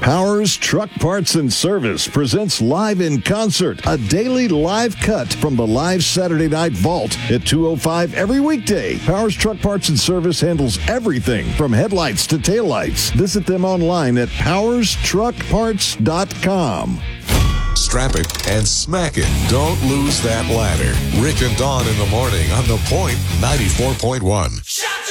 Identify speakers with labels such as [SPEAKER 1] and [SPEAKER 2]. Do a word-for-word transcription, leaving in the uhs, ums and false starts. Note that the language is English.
[SPEAKER 1] Powers Truck Parts and Service presents Live in Concert, a daily live cut from the live Saturday Night Vault at two oh five every weekday. Powers Truck Parts and Service handles everything from headlights to taillights. Visit them online at powers truck parts dot com.
[SPEAKER 2] Strap it and smack it. Don't lose that ladder. Rick and Dawn in the morning on The Point ninety-four point one.